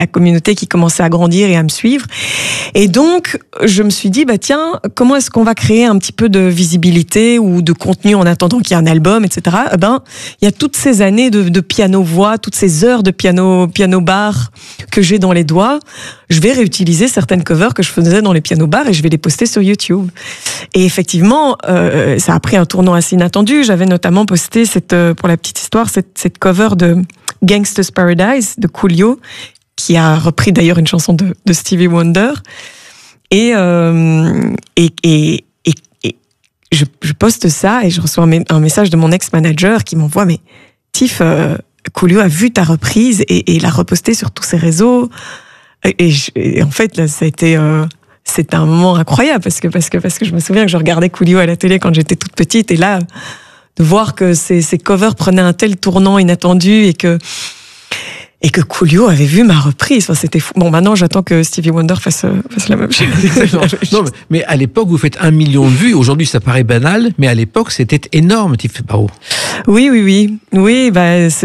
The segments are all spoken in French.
la communauté qui commençait à grandir et à me suivre. Et donc, je me suis dit, tiens, comment est-ce qu'on va créer un petit peu de visibilité ou de contenu en attendant qu'il y ait un album, etc. Il y a toutes ces années de piano-voix, toutes ces heures de piano-bar que j'ai dans les doigts. Je vais réutiliser certaines covers que je faisais dans les piano-bars et je vais les poster sur YouTube. Et effectivement, ça a pris un tournant assez inattendu. J'avais notamment posté pour la petite histoire, cette cover de Gangsta's Paradise de Coolio, qui a repris d'ailleurs une chanson de Stevie Wonder. Et je poste ça et je reçois un message de mon ex-manager qui m'envoie, mais Tiff, Coolio a vu ta reprise et l'a repostée sur tous ses réseaux. Et en fait, là, ça a été... c'était un moment incroyable parce que je me souviens que je regardais Coolio à la télé quand j'étais toute petite et là, de voir que ces covers prenaient un tel tournant inattendu et que Coolio avait vu ma reprise. Enfin, c'était fou. Bon, maintenant, j'attends que Stevie Wonder fasse la même chose. Non, mais à l'époque, vous faites 1 million de vues. Aujourd'hui, ça paraît banal, mais à l'époque, c'était énorme, Tiff Barrault. Oui. Oui,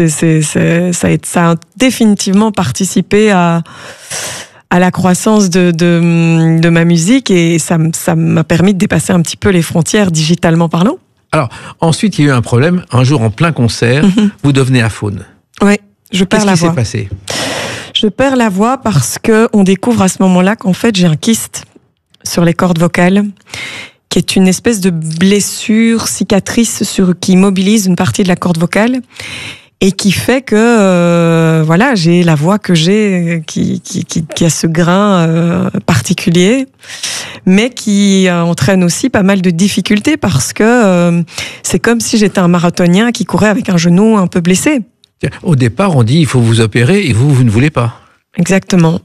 ça a définitivement participé à la croissance de ma musique et ça m'a permis de dépasser un petit peu les frontières digitalement parlant. Alors, ensuite, il y a eu un problème. Un jour, en plein concert, vous devenez aphone. Oui, je perds la voix. Qu'est-ce qui s'est passé ? Je perds la voix parce qu'on découvre à ce moment-là qu'en fait, j'ai un kyste sur les cordes vocales, qui est une espèce de blessure, cicatrice qui immobilise une partie de la corde vocale et qui fait que j'ai la voix que j'ai qui a ce grain particulier, mais qui entraîne aussi pas mal de difficultés parce que c'est comme si j'étais un marathonien qui courait avec un genou un peu blessé. Au départ, on dit il faut vous opérer et vous ne voulez pas. Exactement.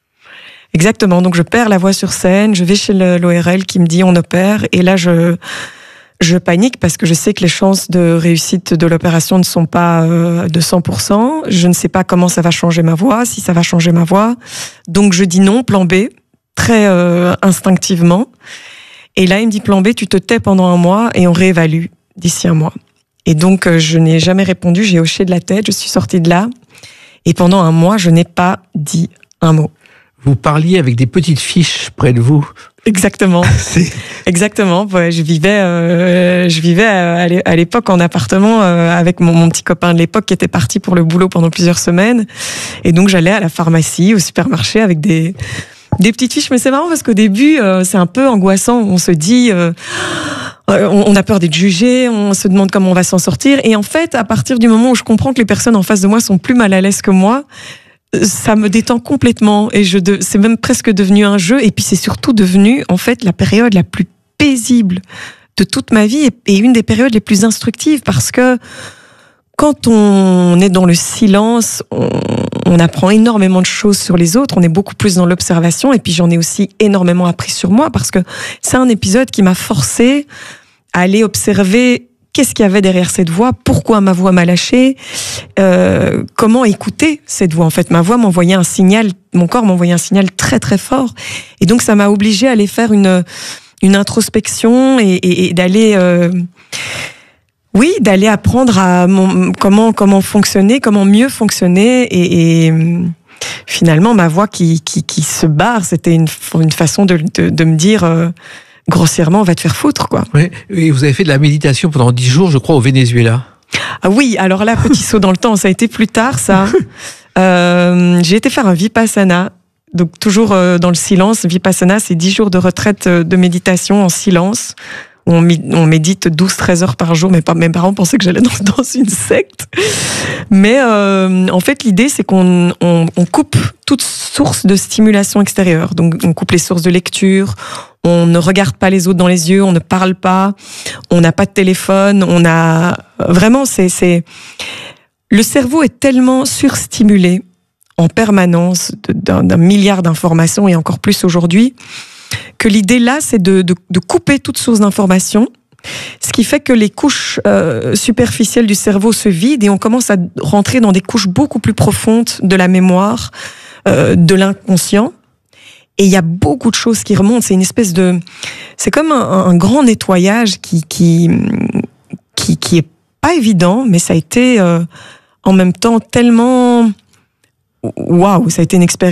Donc je perds la voix sur scène, je vais chez l'ORL qui me dit on opère et là je panique parce que je sais que les chances de réussite de l'opération ne sont pas de 100%. Je ne sais pas comment ça va changer ma voix, si ça va changer ma voix. Donc je dis non, plan B, très instinctivement. Et là, il me dit plan B, tu te tais pendant 1 mois et on réévalue d'ici 1 mois. Et donc je n'ai jamais répondu, j'ai hoché de la tête, je suis sortie de là. Et pendant 1 mois, je n'ai pas dit un mot. Vous parliez avec des petites fiches près de vous. Exactement. Exactement. Ouais, je vivais à l'époque en appartement avec mon petit copain de l'époque qui était parti pour le boulot pendant plusieurs semaines. Et donc j'allais à la pharmacie, au supermarché avec des petites fiches. Mais c'est marrant parce qu'au début, c'est un peu angoissant. On se dit, on a peur d'être jugé, on se demande comment on va s'en sortir. Et en fait, à partir du moment où je comprends que les personnes en face de moi sont plus mal à l'aise que moi, ça me détend complètement et c'est même presque devenu un jeu et puis c'est surtout devenu en fait la période la plus paisible de toute ma vie et une des périodes les plus instructives parce que quand on est dans le silence, on apprend énormément de choses sur les autres, on est beaucoup plus dans l'observation et puis j'en ai aussi énormément appris sur moi parce que c'est un épisode qui m'a forcé à aller observer qu'est-ce qu'il y avait derrière cette voix, pourquoi ma voix m'a lâché, comment écouter cette voix. En fait, ma voix m'envoyait un signal, mon corps m'envoyait un signal très très fort. Et donc ça m'a obligée à aller faire une introspection et d'aller d'aller apprendre à comment fonctionner, comment mieux fonctionner et finalement ma voix qui se barre, c'était une façon de me dire grossièrement, on va te faire foutre, quoi. Oui, et vous avez fait de la méditation pendant 10 jours, je crois, au Venezuela. Ah oui, alors là, petit saut dans le temps, ça a été plus tard, ça. J'ai été faire un Vipassana, donc toujours dans le silence. Vipassana, c'est 10 jours de retraite de méditation en silence. On médite 12-13 heures par jour, mais mes parents pensaient que j'allais dans une secte. Mais en fait, l'idée, c'est qu'on coupe toute source de stimulation extérieure. Donc, on coupe les sources de lecture, on ne regarde pas les autres dans les yeux, on ne parle pas, on n'a pas de téléphone, on a... Vraiment, le cerveau est tellement surstimulé en permanence d'un milliard d'informations, et encore plus aujourd'hui, que l'idée là, c'est de couper toute source d'information, ce qui fait que les couches superficielles du cerveau se vident et on commence à rentrer dans des couches beaucoup plus profondes de la mémoire, de l'inconscient. Et il y a beaucoup de choses qui remontent. C'est une espèce de... C'est comme un grand nettoyage qui est pas évident, mais ça a été en même temps tellement waouh, ça a été une expérience